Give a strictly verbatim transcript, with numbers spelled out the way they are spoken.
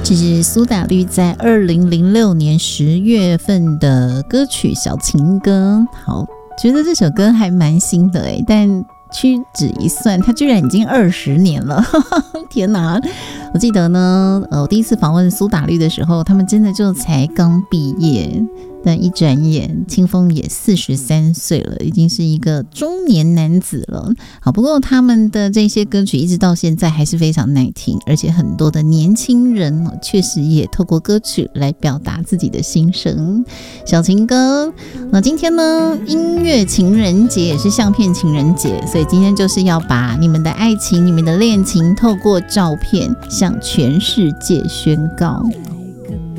这是苏打绿在二零零六年十月份的歌曲《小情歌》。好，觉得这首歌还蛮新的诶，但屈指一算，它居然已经二十年了，天哪！我记得呢，呃，我第一次访问苏打绿的时候，他们真的就才刚毕业。但一转眼，清风也四十三岁了，已经是一个中年男子了。好，不过他们的这些歌曲一直到现在还是非常耐听，而且很多的年轻人确实也透过歌曲来表达自己的心声。小情歌，那今天呢，音乐情人节也是相片情人节，所以今天就是要把你们的爱情、你们的恋情，透过照片向全世界宣告。